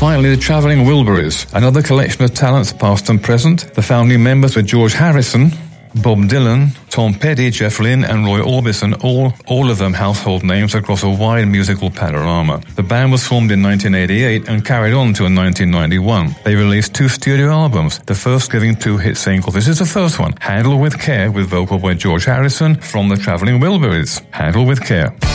Finally, the Travelling Wilburys, another collection of talents past and present. The founding members were George Harrison, Bob Dylan, Tom Petty, Jeff Lynne and Roy Orbison, all of them household names across a wide musical panorama. The band was formed in 1988 and carried on to 1991. They released 2 studio albums, the first giving 2 hit singles. This is the first one, Handle With Care, with vocal by George Harrison from the Travelling Wilburys. Handle With Care.